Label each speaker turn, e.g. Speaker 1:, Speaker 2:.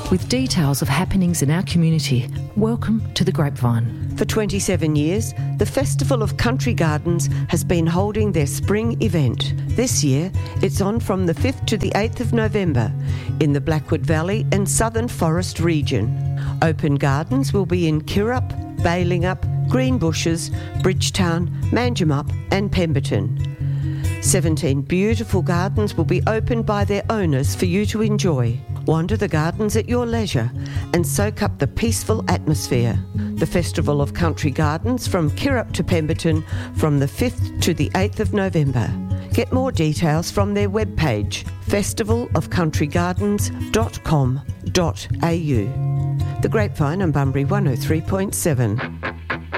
Speaker 1: with details of happenings in our community. Welcome to The Grapevine.
Speaker 2: For 27 years, the Festival of Country Gardens has been holding their spring event. This year, it's on from the 5th to the 8th of November in the Blackwood Valley and Southern Forest region. Open gardens will be in Kirrup, Balingup, Greenbushes, Bridgetown, Manjimup and Pemberton. 17 beautiful gardens will be opened by their owners for you to enjoy. Wander the gardens at your leisure and soak up the peaceful atmosphere. The Festival of Country Gardens from Kirrup to Pemberton from the 5th to the 8th of November. Get more details from their webpage, festivalofcountrygardens.com.au. The Grapevine on Bunbury 103.7.